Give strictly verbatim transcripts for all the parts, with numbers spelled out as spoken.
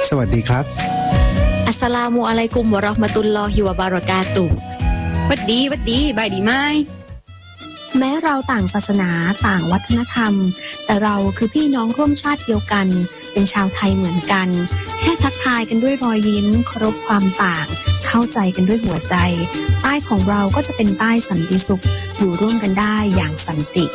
สวัสดีครับอัสสลามุอะลัยกุมวะเราะห์มะตุลลอฮิวะบะเราะกาตุฮ์วัดดีวัดดีบายดีไหมแม้เราต่างศาสนาต่างวัฒนธรรมแต่เราคือพี่น้องร่วมชาติเดียวกันเป็นชาวไทยเหมือนกันแค่ทักทายกันด้วยรอยยิ้มเคารพความต่างเข้าใจกันด้วยหัวใจใต้ของเราก็จะเป็นใต้สันติสุขอยู่ร่วมกันได้อย่างสันติ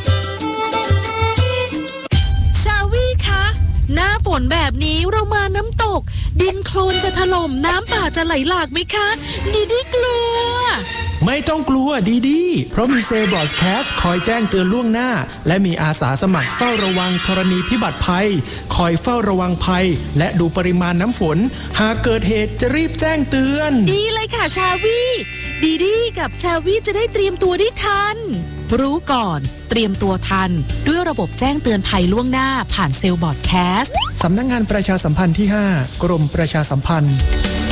ชาวีคะหน้าฝนแบบนี้เรามาน้ำตกดินโคลนจะถล่มน้ำป่าจะไหลหลากไหมคะดีดีกลัวไม่ต้องกลัวดีดีเพราะมีเซลบอสแคสคอยแจ้งเตือนล่วงหน้าและมีอาสาสมัครเฝ้าระวังธรณีพิบัติภัยคอยเฝ้าระวังภัยและดูปริมาณน้ำฝนหากเกิดเหตุจะรีบแจ้งเตือนดีเลยค่ะชาวีดีดีกับชาวีจะได้เตรียมตัวได้ทันรู้ก่อนเตรียมตัวทันด้วยระบบแจ้งเตือนภัยล่วงหน้าผ่านเซลบอร์ดแคสต์สำนักงานประชาสัมพันธ์ที่ห้ากรมประชาสัมพันธ์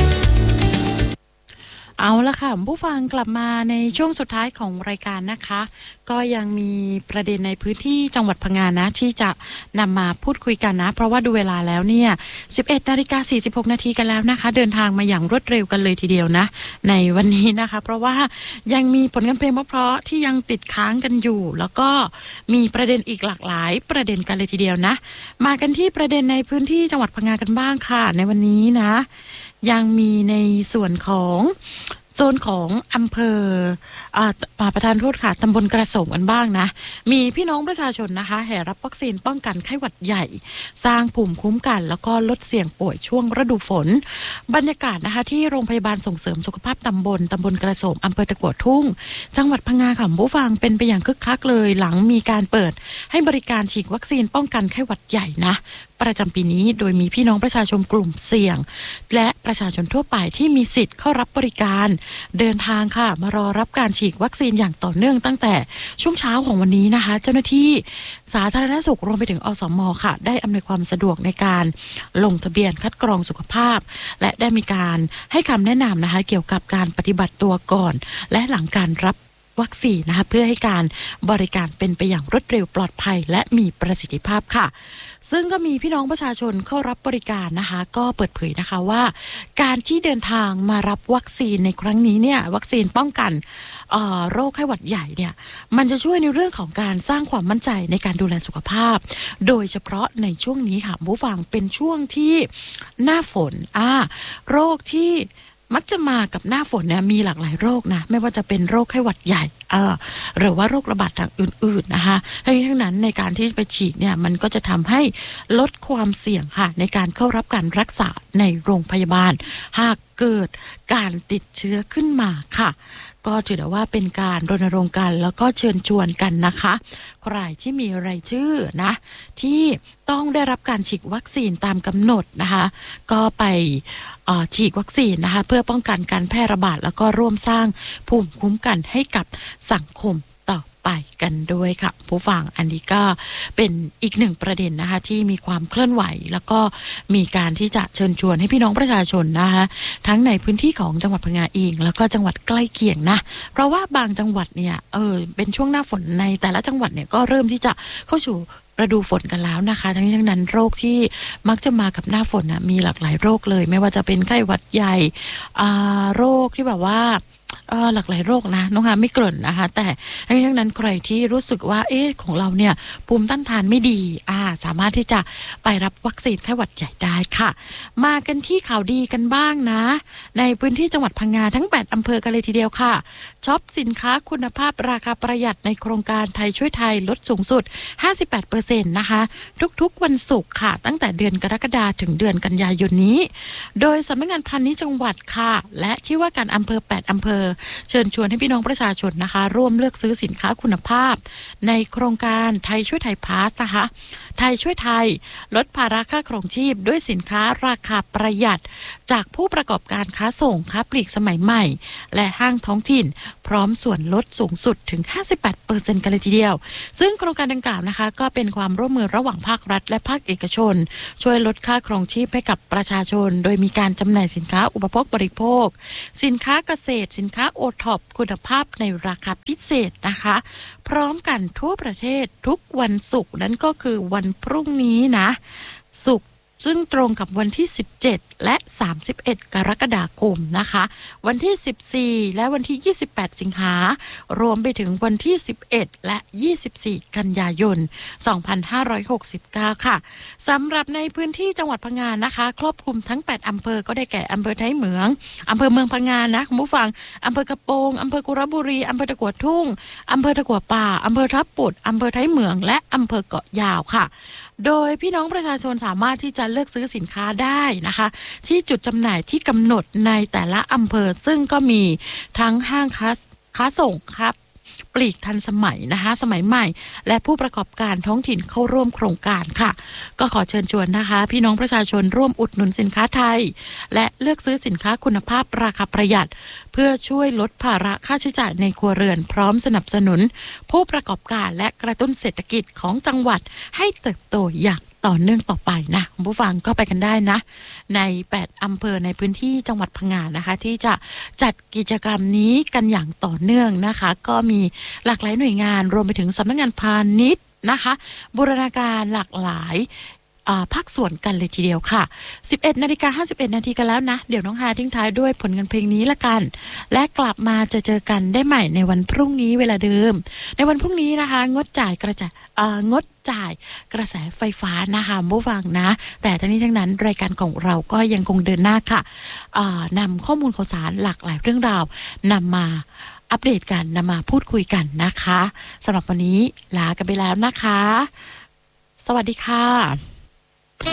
เอาละค่ะผู้ฟังกลับมาในช่วงสุดท้ายของรายการนะคะก็ยังมีประเด็นในพื้นที่จังหวัดพังงานะที่จะนำมาพูดคุยกันนะเพราะว่าดูเวลาแล้วเนี่ย สิบเอ็ดนาฬิกาสี่สิบหกนาทีกันแล้วนะคะเดินทางมาอย่างรวดเร็วกันเลยทีเดียวนะในวันนี้นะคะเพราะว่ายังมีผลงานเพลงเพราะๆที่ยังติดค้างกันอยู่แล้วก็มีประเด็นอีกหลากหลายประเด็นกันเลยทีเดียวนะมากันที่ประเด็นในพื้นที่จังหวัดพังงากันบ้างค่ะในวันนี้นะยังมีในส่วนของโซนของอำเภออ่าประธานโทษค่ะตำบลกระโสมกันบ้างนะมีพี่น้องประชาชนนะคะแห่รับวัคซีนป้องกันไข้หวัดใหญ่สร้างภูมิคุ้มกันแล้วก็ลดเสี่ยงป่วยช่วงฤดูฝนบรรยากาศนะคะที่โรงพยาบาลส่งเสริมสุขภาพตำบลตำบลกระโสมอำเภอตะกั่วทุ่งจังหวัดพังงาค่ะผู้ฟังเป็นไปอย่างคึกคักเลยหลังมีการเปิดให้บริการฉีดวัคซีนป้องกันไข้หวัดใหญ่นะประจำปีนี้โดยมีพี่น้องประชาชนกลุ่มเสี่ยงและประชาชนทั่วไปที่มีสิทธิ์เข้ารับบริการเดินทางค่ะมารอรับการฉีดวัคซีนอย่างต่อเนื่องตั้งแต่ช่วงเช้าของวันนี้นะคะเจ้าหน้าที่สาธารณสุขรวมไปถึงอสม.ค่ะได้อำนวยความสะดวกในการลงทะเบียนคัดกรองสุขภาพและได้มีการให้คำแนะนำนะคะเกี่ยวกับการปฏิบัติตัวก่อนและหลังการรับวัคซีนนะคะเพื่อให้การบริการเป็นไปอย่างรวดเร็วปลอดภัยและมีประสิทธิภาพค่ะซึ่งก็มีพี่น้องประชาชนเข้ารับบริการนะคะก็เปิดเผยนะคะว่าการที่เดินทางมารับวัคซีนในครั้งนี้เนี่ยวัคซีนป้องกันโรคไข้หวัดใหญ่เนี่ยมันจะช่วยในเรื่องของการสร้างความมั่นใจในการดูแลสุขภาพโดยเฉพาะในช่วงนี้ค่ะผู้ฟังเป็นช่วงที่หน้าฝนอ่าโรคที่มักจะมากับหน้าฝนเนี่ยมีหลากหลายโรคนะไม่ว่าจะเป็นโรคไข้หวัดใหญ่เออหรือว่าโรคระบาดทางอื่นๆนะคะทั้งนี้ทั้งนั้นในการที่ไปฉีดเนี่ยมันก็จะทำให้ลดความเสี่ยงค่ะในการเข้ารับการรักษาในโรงพยาบาลหากเกิดการติดเชื้อขึ้นมาค่ะก็ถือได้ว่าเป็นการรณรงค์กันแล้วก็เชิญชวนกันนะคะใครที่มีรายชื่อนะที่ต้องได้รับการฉีดวัคซีนตามกำหนดนะคะก็ไปฉีดวัคซีนนะคะเพื่อป้องกันการแพร่ระบาดแล้วก็ร่วมสร้างภูมิคุ้มกันให้กับสังคมต่อไปกันด้วยค่ะผู้ฟังอันนี้ก็เป็นอีกหนึ่งประเด็นนะคะที่มีความเคลื่อนไหวแล้วก็มีการที่จะเชิญชวนให้พี่น้องประชาชนนะคะทั้งในพื้นที่ของจังหวัดพังงาเองแล้วก็จังหวัดใกล้เคียงนะเพราะว่าบางจังหวัดเนี่ยเออเป็นช่วงหน้าฝนในแต่ละจังหวัดเนี่ยก็เริ่มที่จะเข้าสู่ฤดูฝนกันแล้วนะคะทั้งนี้ทั้งนั้นโรคที่มักจะมากับหน้าฝนนะมีหลากหลายโรคเลยไม่ว่าจะเป็นไข้หวัดใหญ่โรคที่แบบว่าเออหลากหลายโรคนะน้องฮาไม่เกริ่นนะคะแต่ทั้งนี้ทั้งนั้นใครที่รู้สึกว่าเอ๊ะของเราเนี่ยภูมิต้านทานไม่ดีอ่าสามารถที่จะไปรับวัคซีนไข้หวัดใหญ่ได้ค่ะมากันที่ข่าวดีกันบ้างนะในพื้นที่จังหวัดพังงาทั้งแปดอำเภอกันเลยทีเดียวค่ะช็อปสินค้าคุณภาพราคาประหยัดในโครงการไทยช่วยไทยลดสูงสุด ห้าสิบแปดเปอร์เซ็นต์ นะคะทุกๆวันศุกร์ค่ะตั้งแต่เดือนกรกฎาคมถึงเดือนกันยายนนี้โดยสำนักงานพาณิชย์จังหวัดค่ะและที่ว่าการอำเภอแปดอำเภอเชิญชวนให้พี่น้องประชาชนนะคะร่วมเลือกซื้อสินค้าคุณภาพในโครงการไทยช่วยไทยพาสนะคะไทยช่วยไทยลดภาระค่าครองชีพด้วยสินค้าราคาประหยัดจากผู้ประกอบการค้าส่งค้าปลีกสมัยใหม่และห้างท้องถิ่นพร้อมส่วนลดสูงสุดถึง ห้าสิบแปดเปอร์เซ็นต์ กันเลยทีเดียวซึ่งโครงการดังกล่าวนะคะก็เป็นความร่วมมือระหว่างภาครัฐและภาคเอกชนช่วยลดค่าครองชีพให้กับประชาชนโดยมีการจำหน่ายสินค้าอุปโภคบริโภคสินค้าเกษตรสินค้าโอท็อปคุณภาพในราคาพิเศษนะคะพร้อมกันทั่วประเทศทุกวันศุกร์นั้นก็คือวันพรุ่งนี้นะศุกร์ซึ่งตรงกับวันที่สิบเจ็ดและสามสิบเอ็ดกรกฎาคมนะคะวันที่สิบสี่และวันที่ยี่สิบแปดสิงหารวมไปถึงวันที่สิบเอ็ดและยี่สิบสี่กันยายนสองพันห้าร้อยหกสิบเก้าค่ะสำหรับในพื้นที่จังหวัดพังงานะคะครอบคลุมทั้งแปดอำเภอก็ได้แก่อำเภอไทยเหมืองอำเภอเมืองพังงานะคุณผู้ฟังอำเภอกระโปงอำเภอกุระบุรีอำเภอตะกั่วทุ่งอำเภอตะกั่วป่าอำเภอทับปุดอำเภอไทยเหมืองและอำเภอเกาะยาวค่ะโดยพี่น้องประชาชนสามารถที่จะเลือกซื้อสินค้าได้นะคะที่จุดจำหน่ายที่กำหนดในแต่ละอำเภอซึ่งก็มีทั้งห้างค้าค้าส่งครับปลีกทันสมัยนะคะสมัยใหม่และผู้ประกอบการท้องถิ่นเข้าร่วมโครงการค่ะก็ขอเชิญชวนนะคะพี่น้องประชาชนร่วมอุดหนุนสินค้าไทยและเลือกซื้อสินค้าคุณภาพราคาประหยัดเพื่อช่วยลดภาระค่าใช้จ่ายในครัวเรือนพร้อมสนับสนุนผู้ประกอบการและกระตุ้นเศรษฐกิจของจังหวัดให้เติบโตอย่างต่อเนื่องต่อไปนะคุณผู้ฟังก็ไปกันได้นะในแปดอำเภอในพื้นที่จังหวัดพังงานะคะที่จะจัดกิจกรรมนี้กันอย่างต่อเนื่องนะคะก็มีหลากหลายหน่วยงานรวมไปถึงสำนักงานพาณิชย์นะคะบูรณาการหลากหลายภาคส่วนกันเลยทีเดียวค่ะ สิบเอ็ดนาฬิกาห้าสิบเอ็ดนาทีกันแล้วนะเดี๋ยวน้องฮาทิ้งท้ายด้วยผลงานเพลงนี้ละกันและกลับมาจะเจอกันได้ใหม่ในวันพรุ่งนี้เวลาเดิมในวันพรุ่งนี้นะคะงดจ่ายกระจายงดจ่ายกระแสไฟฟ้านะคะผู้ฟังนะแต่ทั้งนี้ทั้งนั้นรายการของเราก็ยังคงเดินหน้าค่ะนำข้อมูลข่าวสารหลากหลายเรื่องราวนำมาอัปเดตกันนำมาพูดคุยกันนะคะสำหรับวันนี้ลากันไปแล้วนะคะสวัสดีค่ะ